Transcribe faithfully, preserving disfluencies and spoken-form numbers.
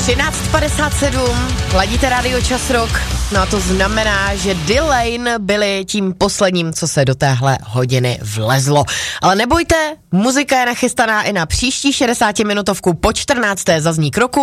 třináct padesát sedm, ladíte rádio Čas Rock, no a to znamená, že Delain byli tím posledním, co se do téhle hodiny vlezlo. Ale nebojte, muzika je nachystaná i na příští šedesátiminutovku po čtrnácté zazní kroku.